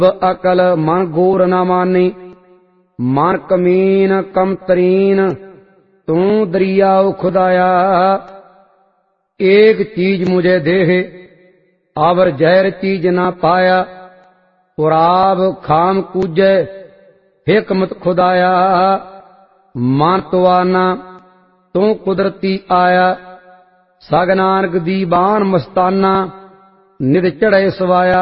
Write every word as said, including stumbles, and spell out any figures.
अकल मन गोर न मानी, मन कमीन कम तरीन, तू दरियाओ खुदाया। एक चीज मुझे देह, आवर जहर चीज ना पाया, पुराब खाम कूजै, हिकमत खुदाया। मन तो आना तू कुदरती आया, सग नानक दी बान मस्ताना, नित चढ़े सवाया।